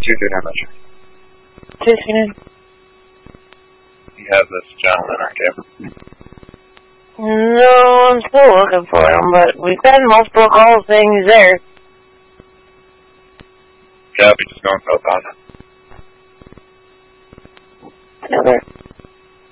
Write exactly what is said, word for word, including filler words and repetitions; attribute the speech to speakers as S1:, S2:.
S1: you do now, Measure?
S2: Tiffany.
S1: You have this gentleman, aren't you?
S2: No, I'm still looking for him, but we've had multiple calls saying he's there.
S1: Copy, just going southbound.
S2: Another.